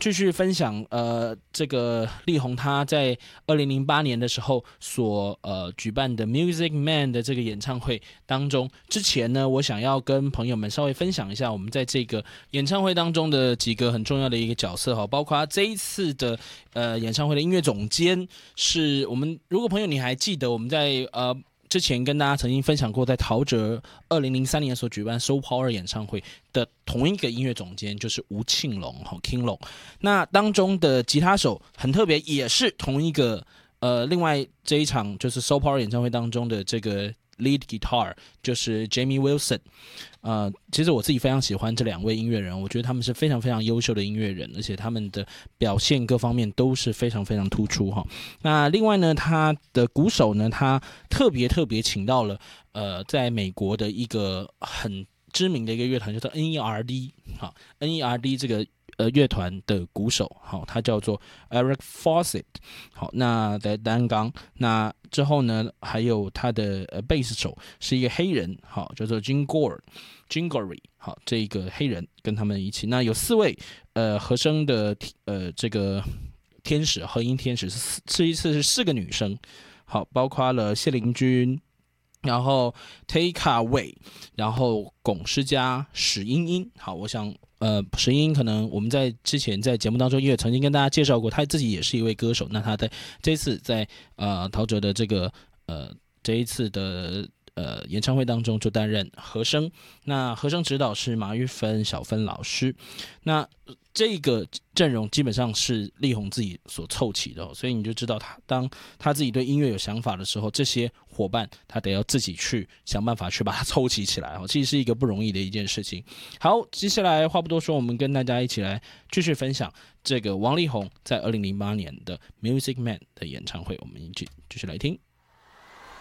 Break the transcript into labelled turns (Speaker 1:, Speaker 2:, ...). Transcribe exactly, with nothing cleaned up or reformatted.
Speaker 1: 继续分享呃这个力宏他在二零零八年的时候所呃举办的 Music Man 的这个演唱会当中，之前呢，我想要跟朋友们稍微分享一下我们在这个演唱会当中的几个很重要的一个角色哈，包括这一次的呃演唱会的音乐总监是我们，如果朋友你还记得我们在呃。之前跟大家曾经分享过，在陶喆二零零三年所举办 Soul Power 演唱会的同一个音乐总监就是吴庆隆 King Long。那当中的吉他手很特别，也是同一个呃，另外这一场就是 Soul Power 演唱会当中的这个 Lead Guitar 就是 Jamie Wilson。呃，其实我自己非常喜欢这两位音乐人，我觉得他们是非常非常优秀的音乐人，而且他们的表现各方面都是非常非常突出哈。那另外呢，他的鼓手呢，他特别特别请到了呃，在美国的一个很知名的一个乐团，叫做 N E R D 好 ，N E R D 这个呃乐团的鼓手，好，他叫做 Eric Fawcett， 好，那在单钢，那之后呢，还有他的呃贝斯手是一个黑人，好，叫做 Jim Gore。Jim Gore 好，这个黑人跟他们一起，那有四位呃和声的呃这个天使，和音天使是这一次是四个女生，好，包括了谢玲君，然后 Taka Wei， 然后龚诗佳、史英英，好，我想呃史英英可能我们在之前在节目当中也曾经跟大家介绍过，他自己也是一位歌手，那他在这一次在呃陶喆的这个呃这一次的。呃，演唱会当中就担任和声，那和声指导是马玉芬、小芬老师。那这个阵容基本上是力宏自己所凑齐的、哦，所以你就知道他当他自己对音乐有想法的时候，这些伙伴他得要自己去想办法去把它凑齐起来哦，其实是一个不容易的一件事情。好，接下来话不多说，我们跟大家一起来继续分享这个王力宏在二零零八年的 Music Man 的演唱会，我们一起继续来听。